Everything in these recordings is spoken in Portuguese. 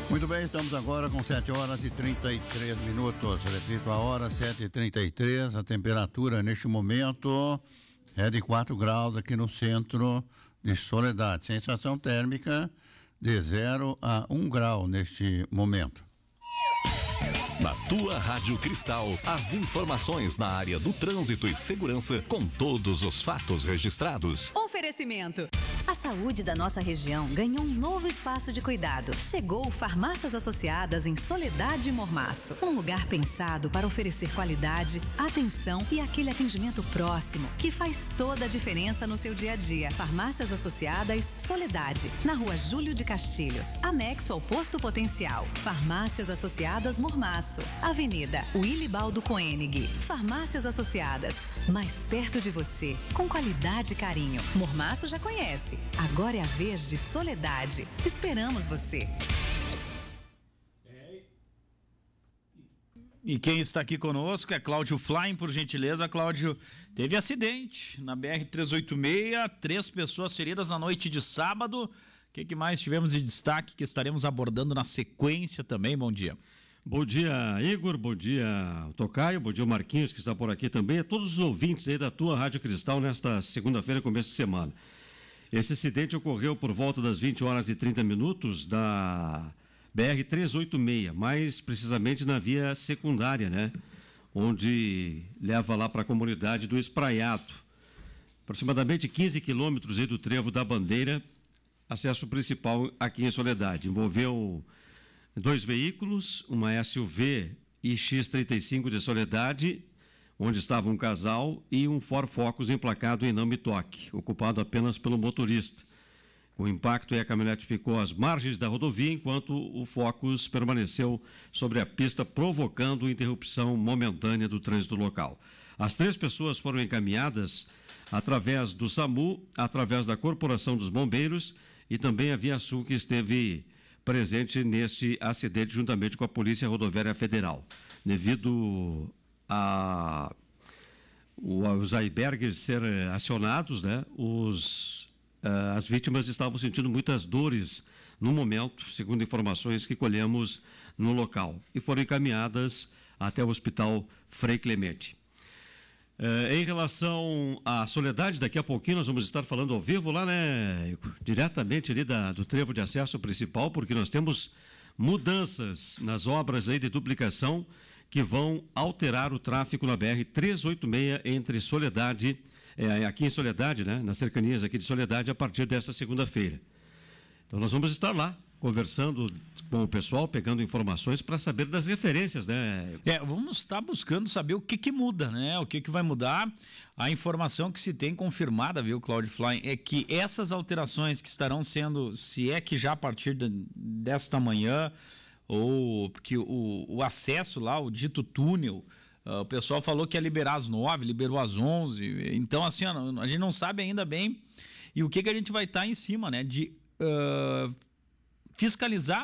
Muito bem, estamos agora com 7 horas e 33 minutos. Repito a hora, 7h33. A temperatura neste momento é de 4 graus aqui no centro de Soledade. Sensação térmica de 0 a 1 grau neste momento. Na tua Rádio Cristal, as informações na área do trânsito e segurança com todos os fatos registrados. Oferecimento. A saúde da nossa região ganhou um novo espaço de cuidado. Chegou Farmácias Associadas em Soledade e Mormaço. Um lugar pensado para oferecer qualidade, atenção e aquele atendimento próximo que faz toda a diferença no seu dia a dia. Farmácias Associadas Soledade, na Rua Júlio de Castilhos, anexo ao Posto Potencial. Farmácias Associadas Mormaço, Avenida Wilibaldo Koenig. Farmácias Associadas, mais perto de você, com qualidade e carinho. Mormaço já conhece. Agora é a vez de Soledade. Esperamos você. E quem está aqui conosco é Cláudio Flaim, por gentileza. Cláudio, teve acidente na BR-386, 3 pessoas feridas na noite de sábado. O que mais tivemos de destaque que estaremos abordando na sequência também? Bom dia. Bom dia, Igor, bom dia, Tocaio, bom dia, Marquinhos, que está por aqui também, a todos os ouvintes aí da tua Rádio Cristal nesta segunda-feira, começo de semana. Esse acidente ocorreu por volta das 20 horas e 30 minutos da BR-386, mais precisamente na via secundária, né? Onde leva lá para a comunidade do Espraiado. Aproximadamente 15 quilômetros aí do Trevo da Bandeira, acesso principal aqui em Soledade. Envolveu 2 veículos, uma SUV X35 de Soledade, onde estava um casal, e um Ford Focus emplacado em Não Me Toque, ocupado apenas pelo motorista. O impacto a caminhonete ficou às margens da rodovia, enquanto o Focus permaneceu sobre a pista, provocando interrupção momentânea do trânsito local. As 3 pessoas foram encaminhadas através do SAMU, através da Corporação dos Bombeiros e também a Via Sul, que esteve presente neste acidente juntamente com a Polícia Rodoviária Federal. Devido os icebergs serem acionados, né? As vítimas estavam sentindo muitas dores no momento, segundo informações que colhemos no local, e foram encaminhadas até o Hospital Frei Clemente. Em relação à Soledade, daqui a pouquinho nós vamos estar falando ao vivo lá, né? Diretamente ali do trevo de acesso principal, porque nós temos mudanças nas obras aí de duplicação que vão alterar o tráfego na BR-386 entre Soledade, aqui em Soledade, né? Nas cercanias aqui de Soledade, a partir desta segunda-feira. Então nós vamos estar lá, conversando com o pessoal, pegando informações para saber das referências, né? Vamos estar buscando saber o que muda, né? O que vai mudar. A informação que se tem confirmada, viu, Cláudio Flaim, é que essas alterações que estarão sendo, se é que já a partir desta manhã, ou porque o acesso lá, o dito túnel, o pessoal falou que ia liberar às 9, liberou às 11, então assim, a gente não sabe ainda bem, e o que a gente vai estar em cima, né, de fiscalizar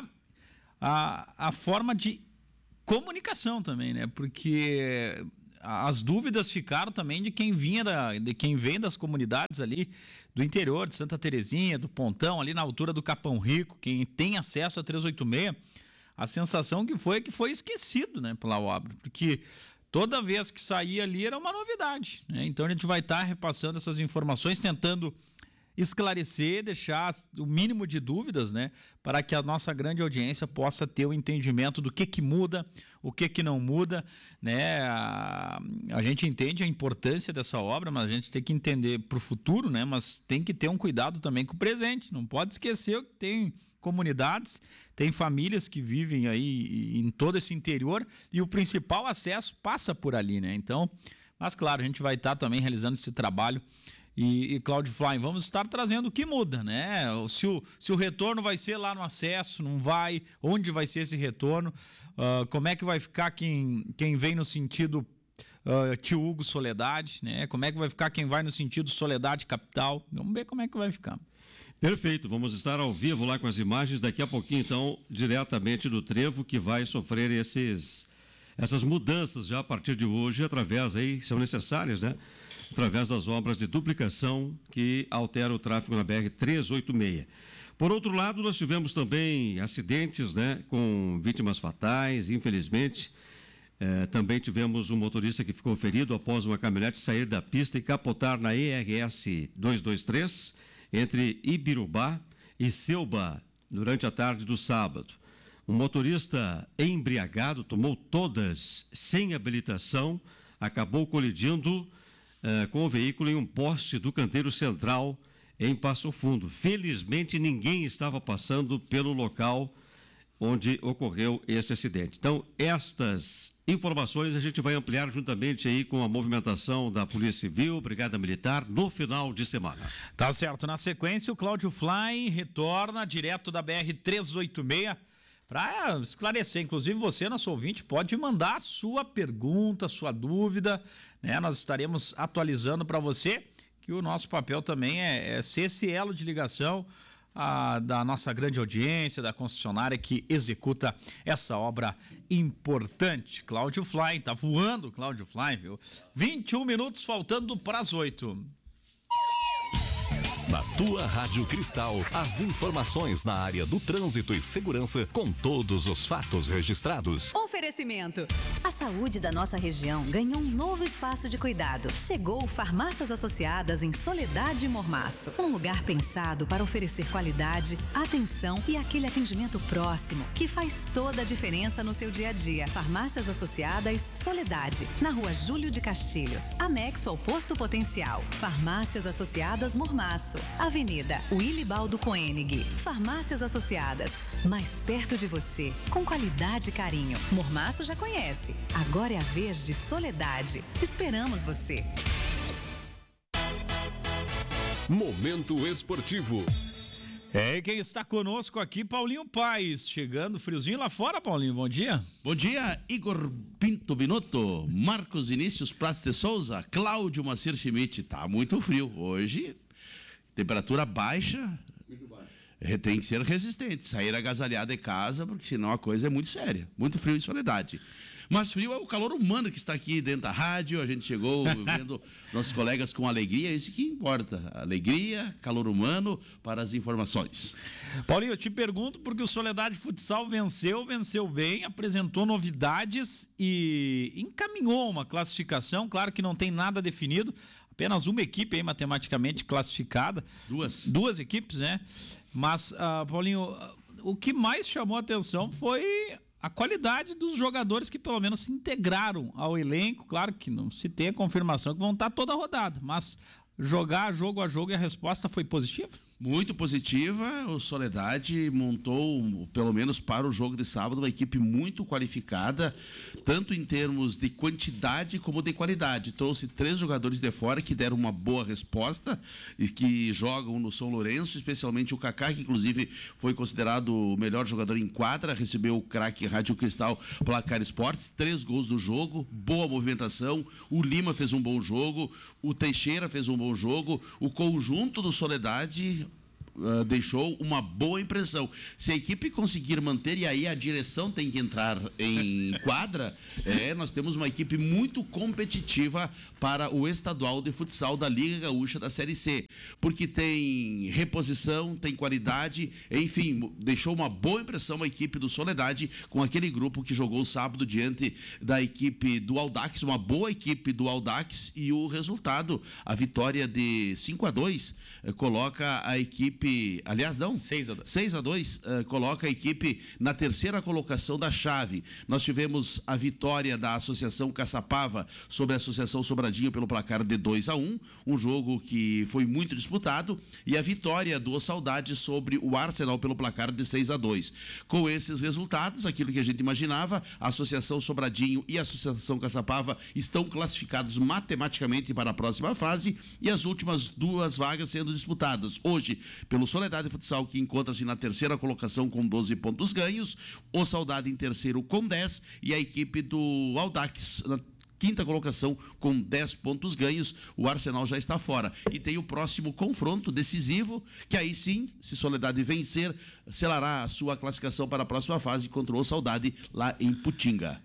a forma de comunicação também, né, porque as dúvidas ficaram também de quem vem das comunidades ali do interior, de Santa Terezinha, do Pontão, ali na altura do Capão Rico, quem tem acesso a 386, a sensação que foi esquecido, né, pela obra, porque toda vez que saía ali era uma novidade, né? Então a gente vai estar repassando essas informações, tentando esclarecer, deixar o mínimo de dúvidas, né, para que a nossa grande audiência possa ter o entendimento do que muda, o que não muda, né? A gente entende a importância dessa obra, mas a gente tem que entender para o futuro, né? Mas tem que ter um cuidado também com o presente, não pode esquecer que tem comunidades, tem famílias que vivem aí em todo esse interior e o principal acesso passa por ali, né? Então, mas claro, a gente vai estar também realizando esse trabalho. E Cláudio Flaim, vamos estar trazendo o que muda, né? Se o retorno vai ser lá no acesso, não vai, onde vai ser esse retorno, como é que vai ficar quem vem no sentido Tio Hugo Soledade, né? Como é que vai ficar quem vai no sentido Soledade Capital? Vamos ver como é que vai ficar. Perfeito, vamos estar ao vivo lá com as imagens daqui a pouquinho, então, diretamente do trevo, que vai sofrer essas mudanças já a partir de hoje, através aí, são necessárias, né? Através das obras de duplicação que alteram o tráfego na BR-386. Por outro lado, nós tivemos também acidentes, né, com vítimas fatais, infelizmente. Também tivemos um motorista que ficou ferido após uma caminhonete sair da pista e capotar na ERS 223, entre Ibirubá e Selba, durante a tarde do sábado. Um motorista embriagado tomou todas sem habilitação, acabou colidindo com o veículo em um poste do canteiro central em Passo Fundo. Felizmente, ninguém estava passando pelo local onde ocorreu esse acidente. Então, estas informações a gente vai ampliar juntamente aí com a movimentação da Polícia Civil, Brigada Militar, no final de semana. Tá certo. Na sequência, o Cláudio Fly retorna direto da BR-386 para esclarecer. Inclusive, você, nosso ouvinte, pode mandar a sua pergunta, sua dúvida, né? Nós estaremos atualizando para você, que o nosso papel também é ser esse elo de ligação da nossa grande audiência, da concessionária que executa essa obra importante. Cláudio Fly, tá voando Cláudio Fly, viu? 21 minutos faltando para as 8. Na tua Rádio Cristal, as informações na área do trânsito e segurança com todos os fatos registrados. Oferecimento. A saúde da nossa região ganhou um novo espaço de cuidado. Chegou Farmácias Associadas em Soledade e Mormaço. Um lugar pensado para oferecer qualidade, atenção e aquele atendimento próximo que faz toda a diferença no seu dia a dia. Farmácias Associadas Soledade, na Rua Júlio de Castilhos, anexo ao Posto Potencial. Farmácias Associadas Mormaço, Avenida Wilibaldo Koenig. Farmácias Associadas, mais perto de você, com qualidade e carinho. Mormaço já conhece, agora é a vez de Soledade. Esperamos você. Momento esportivo. E quem está conosco aqui, Paulinho Paes, chegando friozinho lá fora, Paulinho, bom dia. Bom dia, Igor Pinto Binotto, Marcos Vinícius Prats de Souza, Cláudio Macir Schmidt. Tá muito frio hoje, temperatura baixa, muito baixa. Tem que ser resistente, sair agasalhado de casa, porque senão a coisa é muito séria, muito frio e Soledade. Mas frio é o calor humano que está aqui dentro da rádio. A gente chegou vendo nossos colegas com alegria, é isso que importa. Alegria, calor humano para as informações. Paulinho, eu te pergunto porque o Soledade Futsal venceu bem, apresentou novidades e encaminhou uma classificação. Claro que não tem nada definido, apenas uma equipe aí matematicamente classificada. Duas equipes, né? Mas, Paulinho, o que mais chamou a atenção foi a qualidade dos jogadores que pelo menos se integraram ao elenco. Claro que não se tem a confirmação que vão estar toda rodada, mas jogar jogo a jogo e a resposta foi positiva? Muito positiva. O Soledade montou, pelo menos para o jogo de sábado, uma equipe muito qualificada, tanto em termos de quantidade como de qualidade. Trouxe 3 jogadores de fora que deram uma boa resposta e que jogam no São Lourenço, especialmente o Kaká, que inclusive foi considerado o melhor jogador em quadra, recebeu o craque Rádio Cristal Placar Esportes, 3 gols do jogo, boa movimentação. O Lima fez um bom jogo, o Teixeira fez um bom jogo, o conjunto do Soledade deixou uma boa impressão. Se a equipe conseguir manter, e aí a direção tem que entrar em quadra, nós temos uma equipe muito competitiva para o estadual de futsal da Liga Gaúcha da Série C, porque tem reposição, tem qualidade, enfim, deixou uma boa impressão a equipe do Soledade com aquele grupo que jogou sábado diante da equipe do Audax, uma boa equipe do Audax, e o resultado, a vitória de 5-2, coloca a equipe, aliás não, 6-2, coloca a equipe na terceira colocação da chave. Nós tivemos a vitória da Associação Caçapava sobre a Associação Sobradinho pelo placar de 2-1, um jogo que foi muito disputado, e a vitória do Saudade sobre o Arsenal pelo placar de 6-2. Com esses resultados, aquilo que a gente imaginava, a Associação Sobradinho e a Associação Caçapava estão classificados matematicamente para a próxima fase, e as últimas 2 vagas sendo disputadas hoje pelo Soledade Futsal, que encontra-se na terceira colocação com 12 pontos ganhos, o Saudade em terceiro com 10 e a equipe do Audax na quinta colocação com 10 pontos ganhos. O Arsenal já está fora e tem o próximo confronto decisivo, que aí sim, se Soledade vencer, selará a sua classificação para a próxima fase contra o Saudade lá em Putinga.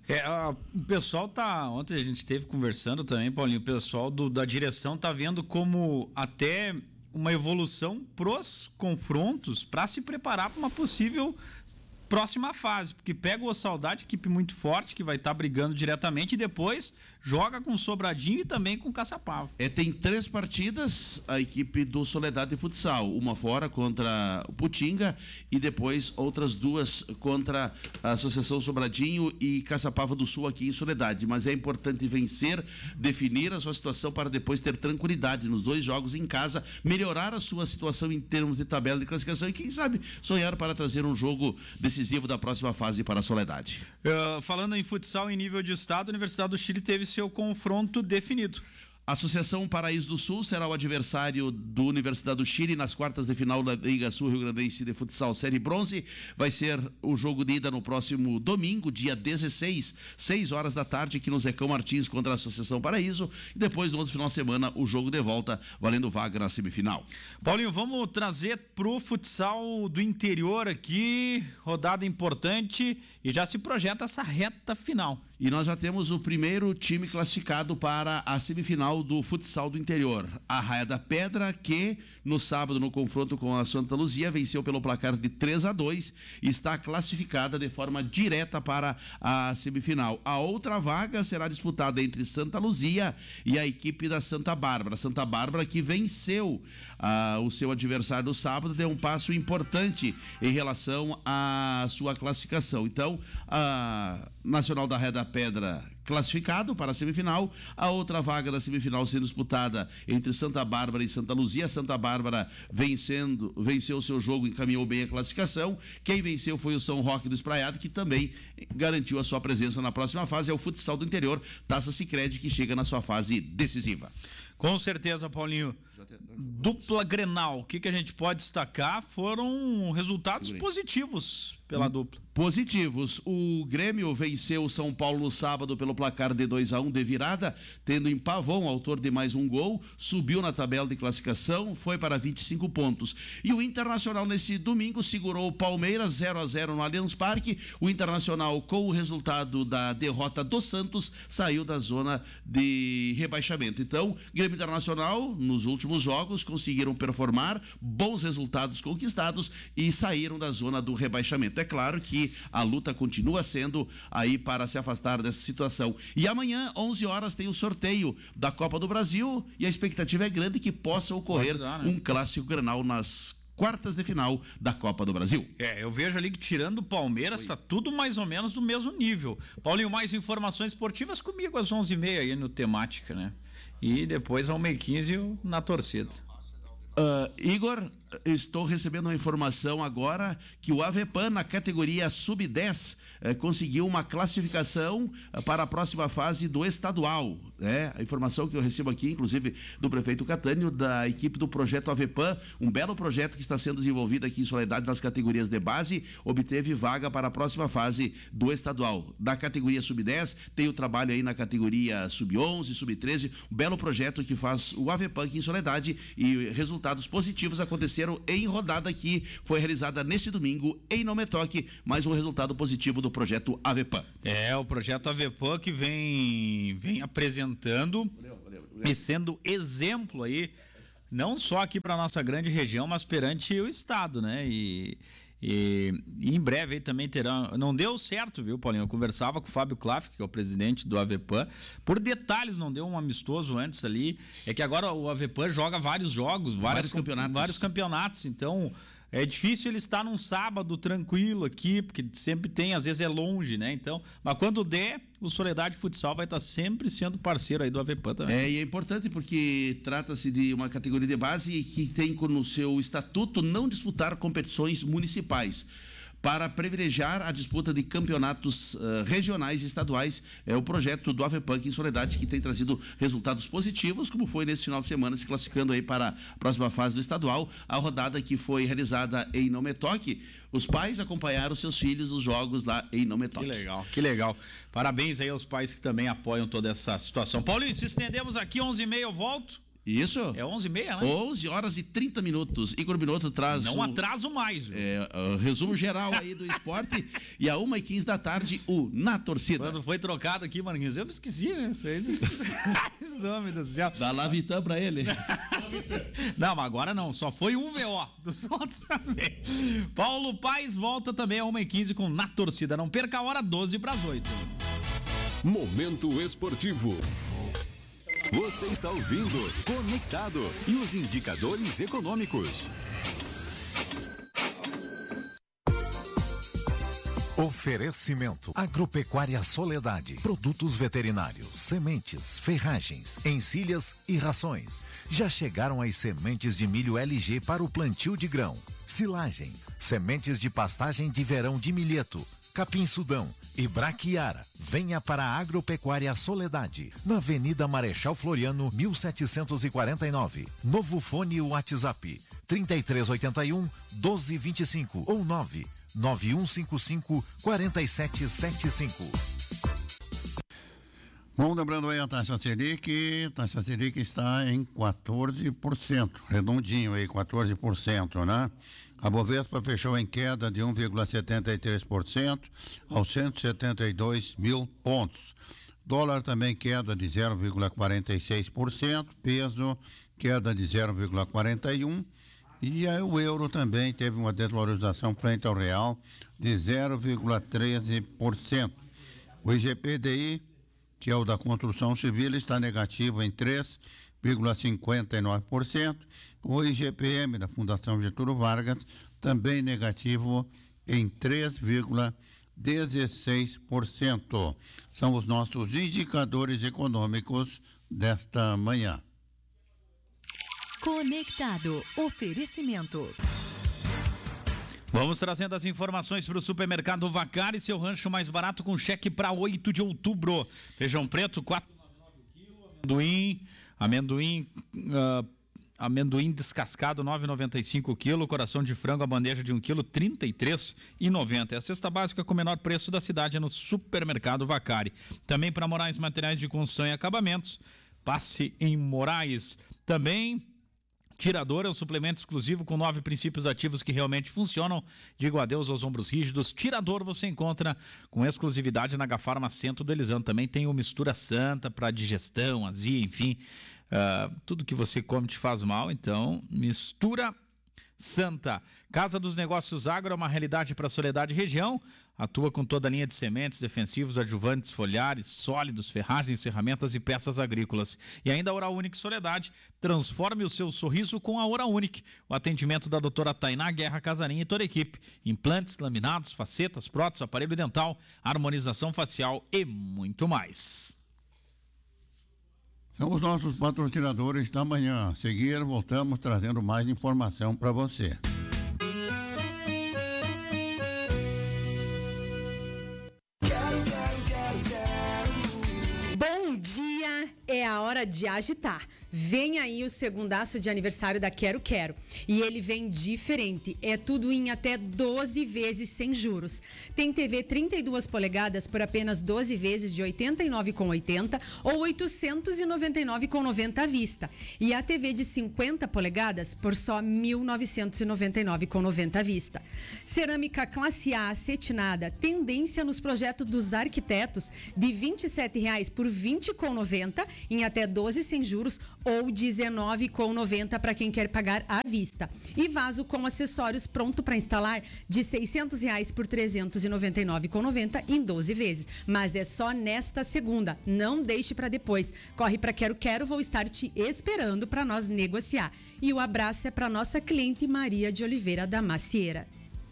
O pessoal ontem a gente esteve conversando também, Paulinho, o pessoal da direção tá vendo como até uma evolução pros confrontos para se preparar para uma possível próxima fase, porque pega o Saudade, equipe muito forte, que vai estar brigando diretamente, e depois joga com Sobradinho e também com Caçapava. Tem 3 partidas a equipe do Soledade Futsal, uma fora contra o Putinga e depois outras 2 contra a Associação Sobradinho e Caçapava do Sul aqui em Soledade, mas é importante vencer, definir a sua situação para depois ter tranquilidade nos 2 jogos em casa, melhorar a sua situação em termos de tabela de classificação e quem sabe sonhar para trazer um jogo decisivo da próxima fase para a Soledade. Falando em futsal em nível de estado, a Universidade do Chile teve seu confronto definido. A Associação Paraíso do Sul será o adversário do Universidade do Chile nas quartas de final da Liga Sul Rio Grandense de Futsal Série Bronze. Vai ser o jogo de ida no próximo domingo, dia 16, 6 horas da tarde, aqui no Zecão Martins contra a Associação Paraíso. E depois, no outro final de semana, o jogo de volta, valendo vaga na semifinal. Paulinho, vamos trazer pro futsal do interior aqui, rodada importante, e já se projeta essa reta final. E nós já temos o primeiro time classificado para a semifinal do futsal do interior. A Raia da Pedra, que no sábado, no confronto com a Santa Luzia, venceu pelo placar de 3-2 e está classificada de forma direta para a semifinal. A outra vaga será disputada entre Santa Luzia e a equipe da Santa Bárbara. Santa Bárbara que venceu o seu adversário no sábado, deu um passo importante em relação à sua classificação. Então, a Nacional da Raia da Pedra classificado para a semifinal, a outra vaga da semifinal sendo disputada entre Santa Bárbara e Santa Luzia. Santa Bárbara venceu o seu jogo e encaminhou bem a classificação. Quem venceu foi o São Roque do Espraiado, que também garantiu a sua presença na próxima fase. É o futsal do interior, Taça Sicredi, que chega na sua fase decisiva. Com certeza, Paulinho. Dupla Grenal, o que a gente pode destacar? Foram resultados positivos pela dupla. Positivos. O Grêmio venceu o São Paulo no sábado pelo placar de 2-1 de virada, tendo em Pavão, autor de mais um gol, subiu na tabela de classificação, foi para 25 pontos. E o Internacional nesse domingo segurou o Palmeiras 0-0 no Allianz Parque. O Internacional, com o resultado da derrota do Santos, saiu da zona de rebaixamento. Então, Grêmio Internacional, nos últimos jogos, conseguiram performar, bons resultados conquistados e saíram da zona do rebaixamento. É claro que a luta continua sendo aí para se afastar dessa situação. E amanhã, 11 horas, tem o sorteio da Copa do Brasil e a expectativa é grande que possa ocorrer um clássico Grenal nas quartas de final da Copa do Brasil. Eu vejo ali que tirando o Palmeiras está tudo mais ou menos do mesmo nível. Paulinho, mais informações esportivas comigo às 11h30 aí no Temática, né? E depois ao 1h15 na torcida. Igor, estou recebendo uma informação agora que o Avepan na categoria sub-10 conseguiu uma classificação para a próxima fase do estadual. A informação que eu recebo aqui, inclusive do prefeito Catânio, da equipe do projeto Avepan, um belo projeto que está sendo desenvolvido aqui em Soledade nas categorias de base, obteve vaga para a próxima fase do estadual. Da categoria sub-10, tem o trabalho aí na categoria sub-11, sub-13, um belo projeto que faz o Avepan aqui em Soledade e resultados positivos aconteceram em rodada que foi realizada neste domingo em Não Me Toque, mais um resultado positivo do projeto Avepan. O projeto Avepan que vem apresentando e sendo exemplo aí, não só aqui para nossa grande região, mas perante o estado, né? E em breve aí também terá. Não deu certo, viu, Paulinho? Eu conversava com o Fábio Klaff, que é o presidente do Avepan. Por detalhes, não deu um amistoso antes ali. É que agora o Avepan joga vários jogos, vários campeonatos. Então, é difícil ele estar num sábado tranquilo aqui, porque sempre tem, às vezes é longe, né? Então, mas quando der, o Soledade Futsal vai estar sempre sendo parceiro aí do Avepan também. E é importante porque trata-se de uma categoria de base que tem no seu estatuto não disputar competições municipais. Para privilegiar a disputa de campeonatos regionais e estaduais, é o projeto do Avepan em Soledade, que tem trazido resultados positivos, como foi nesse final de semana, se classificando aí para a próxima fase do estadual. A rodada que foi realizada em Não Me Toque, os pais acompanharam seus filhos nos jogos lá em Não Me Toque. Que legal. Parabéns aí aos pais que também apoiam toda essa situação. Paulinho, se estendemos aqui, 11h30 eu volto. Isso? É 11h30, né? 11 horas e 30 minutos. Igor Binotto traz Não atraso mais. o resumo geral aí do esporte. E a 1h15 da tarde, o Na Torcida. Quando foi trocado aqui, Marquinhos, eu me esqueci, né? Homem do céu. Dá Lavitã pra ele. Não, mas agora não. Só foi um VO. Do Santos também. Paulo Paes volta também a 1h15 com Na Torcida. Não perca a hora, 7:50. Momento esportivo. Você está ouvindo Conectado e os indicadores econômicos. Oferecimento Agropecuária Soledade, produtos veterinários, sementes, ferragens, encilhas e rações. Já chegaram as sementes de milho LG para o plantio de grão, silagem, sementes de pastagem de verão de milheto, capim-sudão e braquiara. Venha para a Agropecuária Soledade, na Avenida Marechal Floriano, 1749. Novo fone WhatsApp 3381-1225 ou 99155-4775. Bom, lembrando aí a taxa Selic está em 14%, redondinho aí, 14%, né? A Bovespa fechou em queda de 1,73% aos 172 mil pontos. Dólar também queda de 0,46%, peso queda de 0,41%. E aí o euro também teve uma desvalorização frente ao real de 0,13%. O IGPDI, que é o da construção civil, está negativo em 3,59%. O IGPM da Fundação Getúlio Vargas também negativo em 3,16%. São os nossos indicadores econômicos desta manhã. Conectado. Oferecimento. Vamos trazendo as informações para o supermercado Vacari, seu rancho mais barato com cheque para 8 de outubro. Feijão preto, 4,99 kg. Amendoim descascado, 9,95 kg. Coração de frango, a bandeja de 1 kg, 33,90. É a cesta básica com o menor preço da cidade no supermercado Vacari. Também para Moraes Materiais de Construção e Acabamentos. Passe em Moraes. Também Tirador é um suplemento exclusivo com 9 princípios ativos que realmente funcionam. Digo adeus aos ombros rígidos. Tirador você encontra com exclusividade na Gafarma Centro do Elisandro. Também tem o Mistura Santa para digestão, azia, enfim. Tudo que você come te faz mal, então Mistura Santa. Casa dos Negócios Agro é uma realidade para a Soledade região. Atua com toda a linha de sementes, defensivos, adjuvantes, foliares, sólidos, ferragens, ferramentas e peças agrícolas. E ainda a Oral Unique Soledade. Transforme o seu sorriso com a Oral Unique. O atendimento da doutora Tainá Guerra Casarinha e toda a equipe. Implantes, laminados, facetas, próteses, aparelho dental, harmonização facial e muito mais. São os nossos patrocinadores da manhã. A seguir, voltamos trazendo mais informação para você. Bom dia, é a hora de agitar. Vem aí o segundaço de aniversário da Quero Quero. E ele vem diferente. É tudo em até 12 vezes sem juros. Tem TV 32 polegadas por apenas 12 vezes de R$ 89,80 ou R$ 899,90 à vista. E a TV de 50 polegadas por só R$ 1.999,90 à vista. Cerâmica classe A acetinada, tendência nos projetos dos arquitetos, de R$ 27,00 por R$ 20,90 em até 12 sem juros ou R$ 19,90 para quem quer pagar à vista. E vaso com acessórios pronto para instalar de R$ 600,00 por R$ 399,90 em 12 vezes. Mas é só nesta segunda. Não deixe para depois. Corre para Quero Quero, vou estar te esperando para nós negociar. E o abraço é para nossa cliente Maria de Oliveira da Macieira.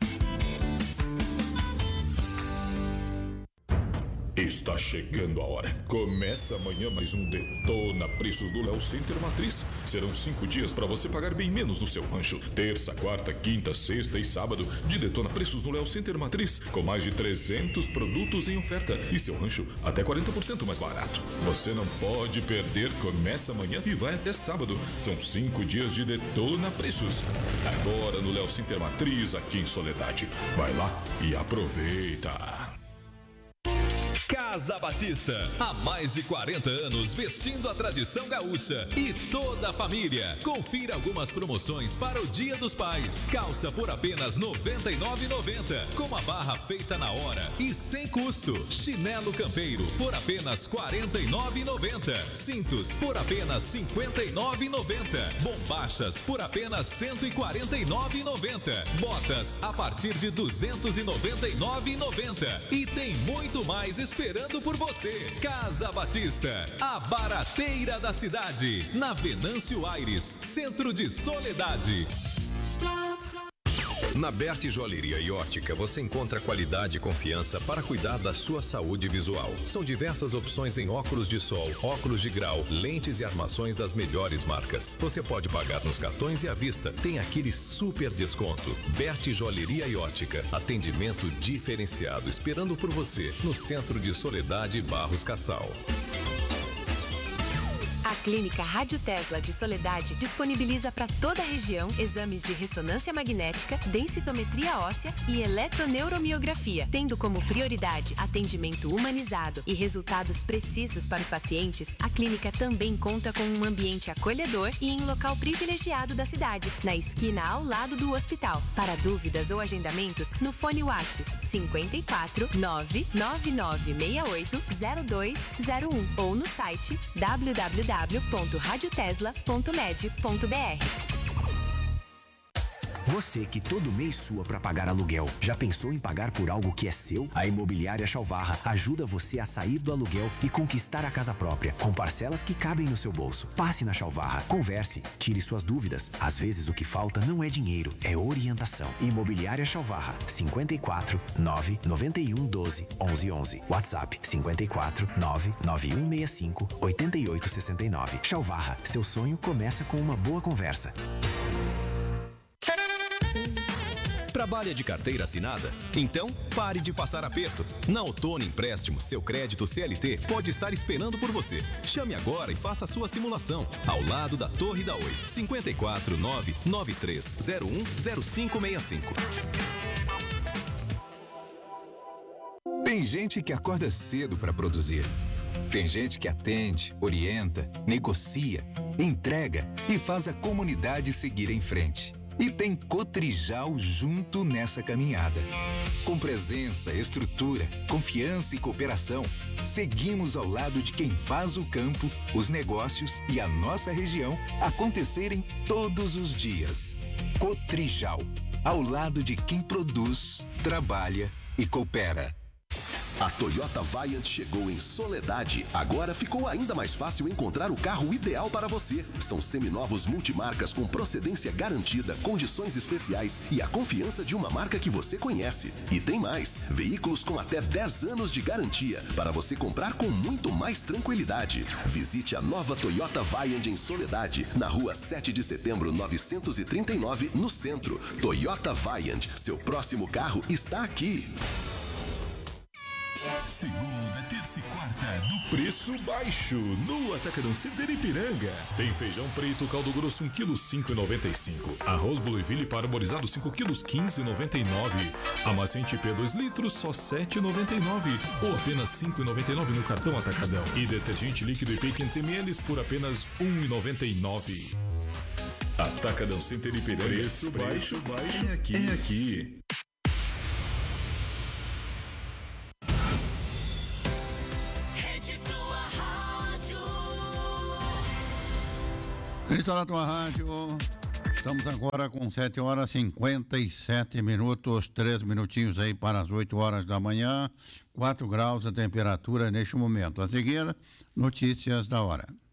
Está chegando a hora. Começa amanhã mais um Detona Preços do Léo Center Matriz. Serão 5 dias para você pagar bem menos no seu rancho. Terça, quarta, quinta, sexta e sábado de Detona Preços no Léo Center Matriz, com mais de 300 produtos em oferta e seu rancho até 40% mais barato. Você não pode perder. Começa amanhã e vai até sábado. São 5 dias de Detona Preços. Agora no Léo Center Matriz, aqui em Soledade. Vai lá e aproveita. Casa Batista, há mais de 40 anos vestindo a tradição gaúcha e toda a família. Confira algumas promoções para o Dia dos Pais. Calça por apenas R$ 99,90, com a barra feita na hora e sem custo. Chinelo campeiro por apenas R$ 49,90. Cintos por apenas R$ 59,90. Bombachas por apenas R$ 149,90. Botas a partir de R$ 299,90. E tem muito mais esperando por você. Casa Batista, a barateira da cidade. Na Venâncio Aires, centro de Soledade. Na Berti Joalheria e Ótica você encontra qualidade e confiança para cuidar da sua saúde visual. São diversas opções em óculos de sol, óculos de grau, lentes e armações das melhores marcas. Você pode pagar nos cartões e à vista. Tem aquele super desconto. Berti Joalheria e Ótica. Atendimento diferenciado esperando por você no centro de Soledade, Barros Cassal. A Clínica Rádio Tesla de Soledade disponibiliza para toda a região exames de ressonância magnética, densitometria óssea e eletroneuromiografia, tendo como prioridade atendimento humanizado e resultados precisos para os pacientes. A clínica também conta com um ambiente acolhedor e em local privilegiado da cidade, na esquina ao lado do hospital. Para dúvidas ou agendamentos, no fone WhatsApp 54 99968 0201 ou no site www.radiotesla.med.br. Você que todo mês sua para pagar aluguel, já pensou em pagar por algo que é seu? A Imobiliária Chalvarra ajuda você a sair do aluguel e conquistar a casa própria, com parcelas que cabem no seu bolso. Passe na Chalvarra, converse, tire suas dúvidas. Às vezes o que falta não é dinheiro, é orientação. Imobiliária Chalvarra, 54 991 12 11 11. WhatsApp 54 99165 8869. Chalvarra, seu sonho começa com uma boa conversa. Trabalha de carteira assinada? Então, pare de passar aperto. Na Outono Empréstimos, seu crédito CLT pode estar esperando por você. Chame agora e faça a sua simulação. Ao lado da Torre da Oi, 54 99301 0565. Tem gente que acorda cedo para produzir. Tem gente que atende, orienta, negocia, entrega e faz a comunidade seguir em frente. E tem Cotrijal junto nessa caminhada. Com presença, estrutura, confiança e cooperação, seguimos ao lado de quem faz o campo, os negócios e a nossa região acontecerem todos os dias. Cotrijal, ao lado de quem produz, trabalha e coopera. A Toyota Viant chegou em Soledade. Agora ficou ainda mais fácil encontrar o carro ideal para você. São seminovos multimarcas com procedência garantida, condições especiais e a confiança de uma marca que você conhece. E tem mais, veículos com até 10 anos de garantia, para você comprar com muito mais tranquilidade. Visite a nova Toyota Viant em Soledade, na rua 7 de setembro 939, no centro. Toyota Viant, seu próximo carro está aqui. Segunda, terça e quarta, do preço baixo, no Atacadão Center Ipiranga. Tem feijão preto, caldo grosso, 1 kg, 5,95. Arroz Blueville parborizado, 5 kg, 15,99. Amaciante P 2 litros, só 7,99. Ou apenas 5,99 no cartão Atacadão. E detergente líquido IP 500 ml por apenas 1,99. Atacadão Center Ipiranga. Preço baixo, é aqui. É aqui. Está na tua rádio. Estamos agora com 7 horas e 57 minutos, 3 minutinhos aí para as 8 horas da manhã, 4 graus a temperatura neste momento. A seguir, notícias da hora.